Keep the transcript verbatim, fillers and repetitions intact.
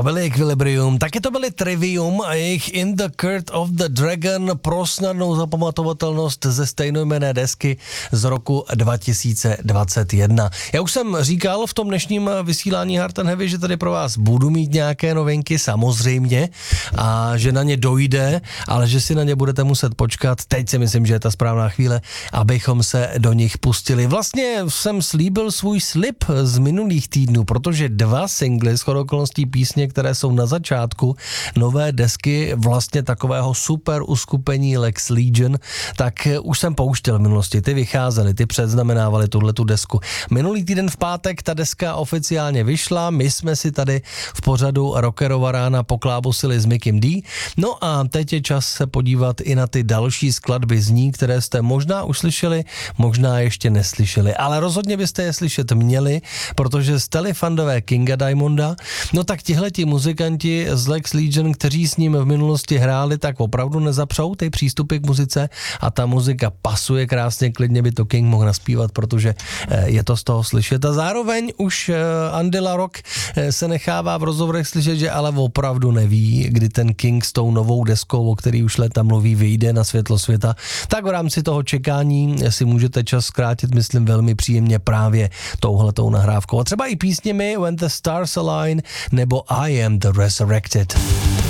byly Equilibrium, taky to byly Trivium a jejich In the Court of the Dragon pro snadnou zapamatovatelnost ze stejnojmenné desky z roku dva tisíce dvacet jedna. Já už jsem říkal v tom dnešním vysílání Hard and Heavy, že tady pro vás budu mít nějaké novinky, samozřejmě, a že na ně dojde, ale že si na ně budete muset počkat. Teď si myslím, že je ta správná chvíle, abychom se do nich pustili. Vlastně jsem slíbil svůj slib z minulých týdnů, protože dva singly, shodou okolností písně, které jsou na začátku nové desky vlastně takového super uskupení Lex Legion, tak už jsem pouštěl v minulosti. Ty vycházely, ty předznamenávaly tuhletu desku. Minulý týden v pátek ta deska oficiálně vyšla, my jsme si tady v pořadu Rockerova rána poklábosili s Mickym D. No a teď je čas se podívat i na ty další skladby z ní, které jste možná už slyšeli, možná ještě neslyšeli, ale rozhodně byste je slyšet měli, protože jste-li fandové Kinga Diamonda, no tak tihleti muzikanti z Lex Legion, kteří s ním v minulosti hráli, tak opravdu nezapřou ty přístupy k muzice a ta muzika pasuje krásně, klidně by to King mohl naspívat, protože je to z toho slyšet. A zároveň už Andy LaRock se nechává v rozhovorech slyšet, že ale opravdu neví, kdy ten King s tou novou deskou, o který už léta mluví, vyjde na světlo světa, tak v rámci toho čekání si můžete čas zkrátit, myslím, velmi příjemně právě touhletou nahrávkou. A třeba i písněmi When the Stars Align nebo I Am the Resurrected.